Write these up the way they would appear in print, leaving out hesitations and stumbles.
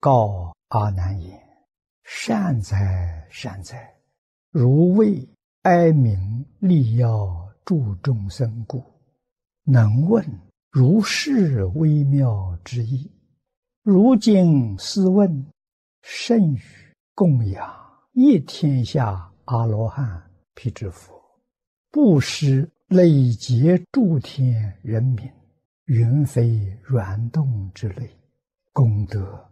告阿难言：善哉善哉，如为哀鸣利要助众生故，能问如是微妙之意。如今斯问，甚于供养一天下阿罗汉辟支佛，布施累劫诸天人民，云非软动之类，功德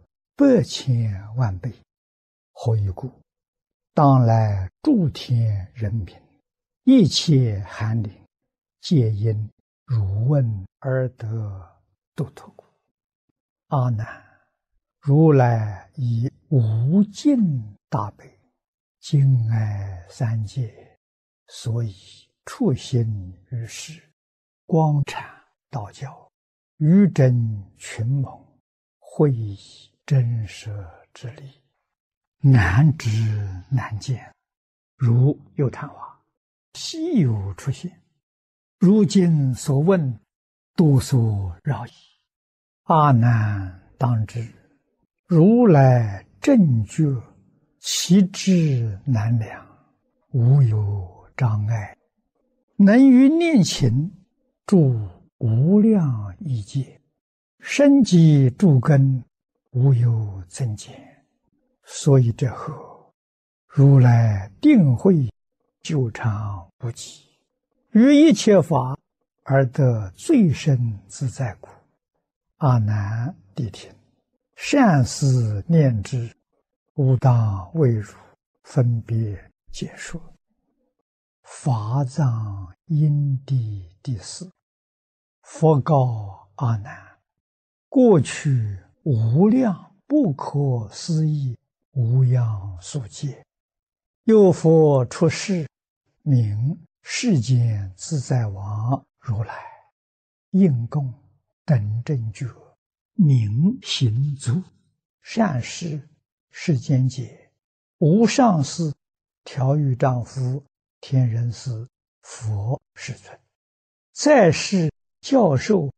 100,000万倍。何以故？当来诸天人民，一切寒灵，皆因汝问而得度脱故。阿难，如来以无尽大悲，敬爱三界，所以处心于世，光阐道教，于真群蒙，会以真实之理，难知难见，如有昙花，稀有出现。如今所问，多所扰矣。阿难当知，如来正觉，其智难量，无有障碍，能于念勤住无量亿劫，深积诸根，无有增减。所以这后，如来定会久长不极，于一切法而得最深自在故。阿难谛听，善思念之，吾当为汝分别解说。法藏因地第4，佛告阿难：过去无量不可思议无量数劫，有佛出世，名世间自在王如来，应供等正觉，明行足，善事世间解，无上士，调御丈夫，天人师，佛世尊，在世教授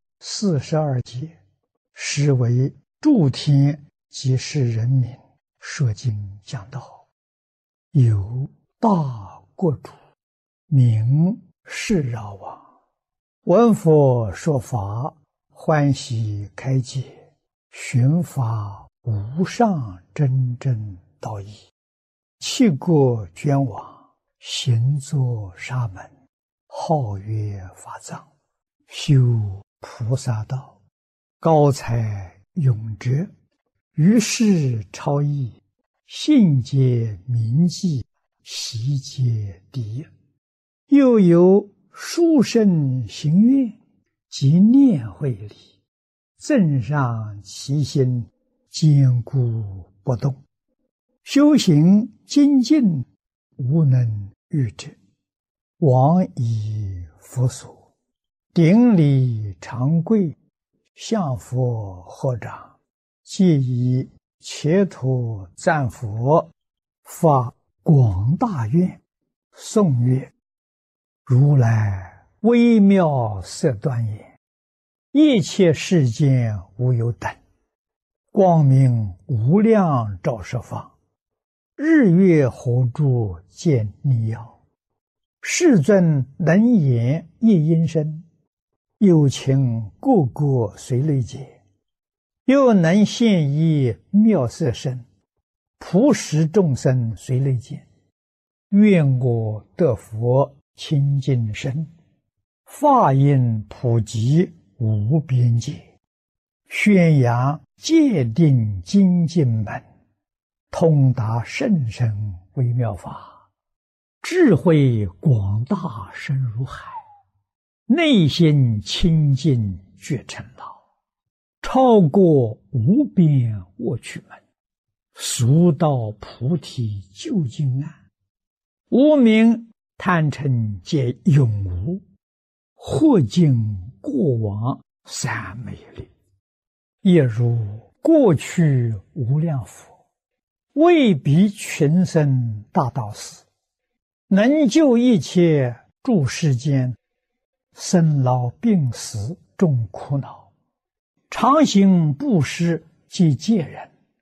42劫，实为诸天及世人民说经讲道。有大国主，名释饶王，闻佛说法，欢喜开解，寻发无上真正道义，弃国捐往，行作沙门，号曰法藏，修菩萨道，高才永哲，于世超逸，信解铭记，习皆第一。又有殊胜行愿及念慧力，增上其心，坚固不动，修行精进，无能御之。往以佛所，顶礼长跪，向佛合掌，皆以切土赞佛，发广大愿，颂曰：如来微妙色端严，一切世间无有等，光明无量照十方，日月火柱见逆耀，世尊能言一音声，有情个个随类解，又能现一妙色身，普使众生随类见。愿我得佛清净身，法音普及无边界，宣扬戒定精进门，通达甚深微妙法，智慧广大深如海，内心清净觉成道，超过无边卧趣门，速到菩提究竟岸，无明贪嗔皆永无，或尽过往三昧力，也如过去无量佛，为彼群生大道士，能救一切诸世间生老病死众苦恼，常行布施及戒人，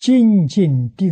精进定